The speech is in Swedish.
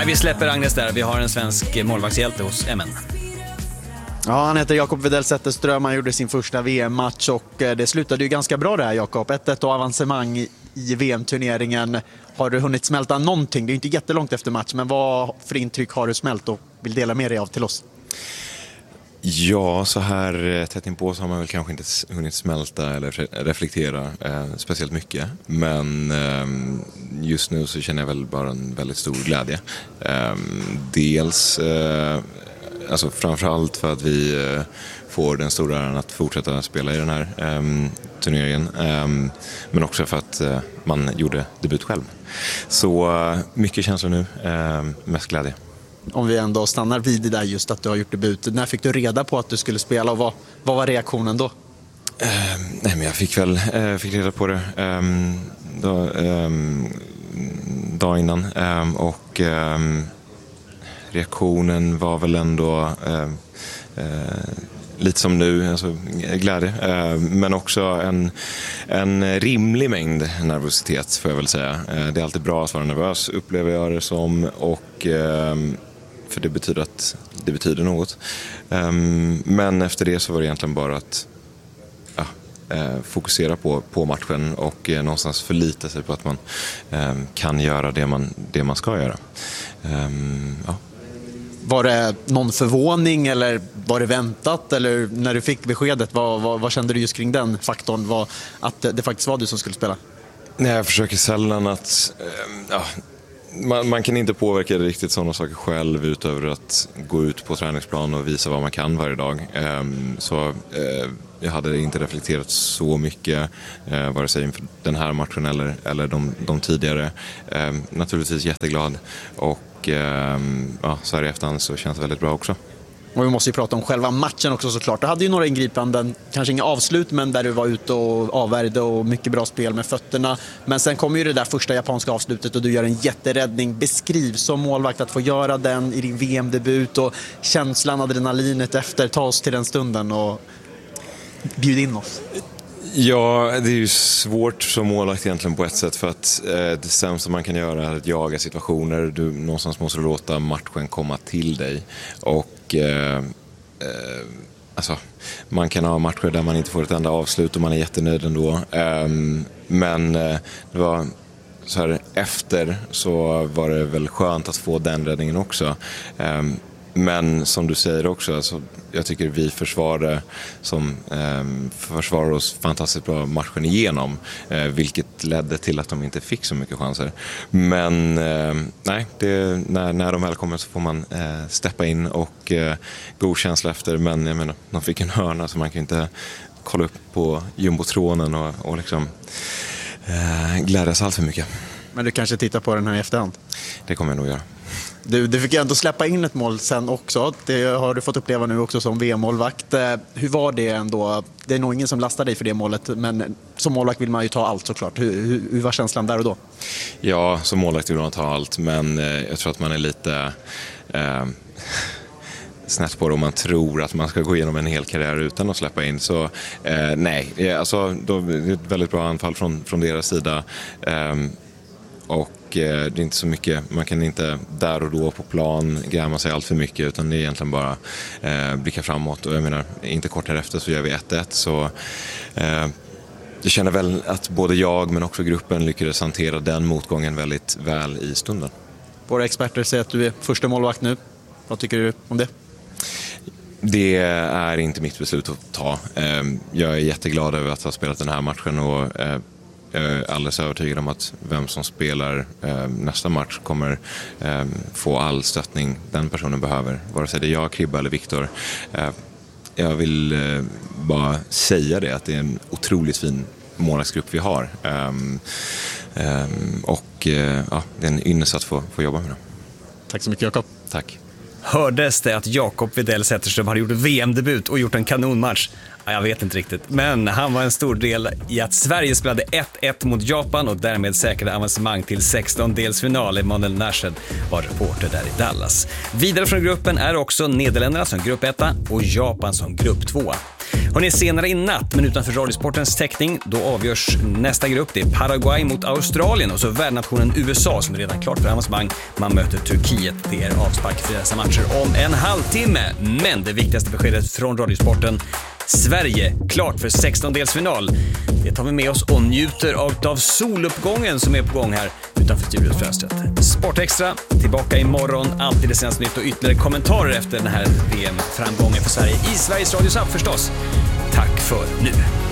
vi släpper Agnes där. Vi har en svensk målvaktshjälte hos MN. Ja, han heter Jakob Widell Zetterström. Han gjorde sin första VM-match och det slutade ju ganska bra det här, Jakob. 1-1 och avancemang i VM-turneringen. Har du hunnit smälta någonting? Det är inte jättelångt efter match, men vad för intryck har du smält och vill dela med dig av till oss? Ja, så här tätt inpå så har man väl kanske inte hunnit smälta eller reflektera speciellt mycket. Men just nu så känner jag väl bara en väldigt stor glädje. Dels, alltså framförallt för att vi får den stora äran att fortsätta spela i den här turneringen. Men också för att man gjorde debut själv. Så mycket känslor nu, mest glädje. Om vi ändå stannar vid det där just att du har gjort debut. När fick du reda på att du skulle spela och vad var reaktionen då? Nej, men jag fick reda på det dag innan. Och reaktionen var väl ändå lite som nu, alltså glädje. Men också en rimlig mängd nervositet, får jag väl säga. Det är alltid bra att vara nervös, upplever jag det som. Och för det betyder något. Men efter det så var det egentligen bara att fokusera på matchen och någonstans förlita sig på att man kan göra det man ska göra. Ja. Var det någon förvåning eller var det väntat? Eller när du fick beskedet, vad kände du just kring den faktorn? Att det faktiskt var du som skulle spela? Nej, jag försöker sällan att... Man kan inte påverka riktigt sådana saker själv utöver att gå ut på träningsplan och visa vad man kan varje dag. Så jag hade inte reflekterat så mycket vare sig inför den här matchen eller de tidigare. Naturligtvis jätteglad och så här i efterhand så känns det väldigt bra också. Och vi måste ju prata om själva matchen också såklart. Du hade ju några ingripanden, kanske inga avslut, men där du var ute och avvärjde och mycket bra spel med fötterna. Men sen kom ju det där första japanska avslutet och du gör en jätteräddning. Beskriv som målvakt att få göra den i din VM-debut och känslan, adrenalinet efter. Ta oss till den stunden och bjud in oss. Ja, det är ju svårt som målvakt egentligen på ett sätt för att det sämsta man kan göra är att jaga situationer. Du någonstans måste låta matchen komma till dig och alltså, man kan ha matcher där man inte får ett enda avslut och man är jättenöjd ändå. Men det var så här, efter så var det väl skönt att få den räddningen också. Men som du säger också, alltså, jag tycker vi försvarar oss fantastiskt bra matchen igenom, vilket ledde till att de inte fick så mycket chanser. Men nej, när de väl kommer så får man steppa in och god känsla efter. Men jag menar, de fick en hörna så man kan inte kolla upp på jumbotronen och liksom glädjas allt för mycket. Men du kanske tittar på den här i efterhand? Det kommer jag nog göra. Du fick ändå släppa in ett mål sen också. Det har du fått uppleva nu också som VM-målvakt. Hur var det ändå? Det är nog ingen som lastar dig för det målet, men som målvakt vill man ju ta allt såklart. Hur var känslan där och då? Ja, som målvakt vill man ta allt, men jag tror att man är lite snett på det om man tror att man ska gå igenom en hel karriär utan att släppa in. Så nej, alltså, det är ett väldigt bra anfall från deras sida. Och det är inte så mycket, man kan inte där och då på plan gräma sig allt för mycket, utan det är egentligen bara blicka framåt. Och jag menar, inte kort därefter så gör vi 1-1, så jag känner väl att både jag men också gruppen lyckades hantera den motgången väldigt väl i stunden. Våra experter säger att du är första målvakt nu. Vad tycker du om det? Det är inte mitt beslut att ta. Jag är jätteglad över att ha spelat den här matchen och jag är alldeles övertygad om att vem som spelar nästa match kommer få all stöttning den personen behöver. Vare sig det är jag, Kribba eller Viktor. Jag vill bara säga det, att det är en otroligt fin målvaktsgrupp vi har. Och ja, det är en ynnest att få jobba med det. Tack så mycket, Jakob. Tack. Hördes det att Jakob Widell Zetterström hade gjort VM-debut och gjort en kanonmatch? Ja, jag vet inte riktigt, men han var en stor del i att Sverige spelade 1-1 mot Japan och därmed säkrade avancemang till 16-delsfinal. Emanuel Nashed var reporter där i Dallas. Vidare från gruppen är också Nederländerna som grupp 1 och Japan som grupp 2. Hörrni, senare i natt, men utanför Radiosportens täckning, då avgörs nästa grupp. Det är Paraguay mot Australien och så värdnationen USA som är redan klart för avancemang. Man möter Turkiet. Det är avspark för dessa matcher om en halvtimme. Men det viktigaste beskedet från Radiosporten: Sverige klart för 16-delsfinal. Det tar vi med oss och njuter av soluppgången som är på gång här utanför studiofönstret. Sportextra tillbaka imorgon, alltid det senaste nytt och ytterligare kommentarer efter den här VM-framgången för Sverige i Sveriges Radios app förstås. Tack för nu.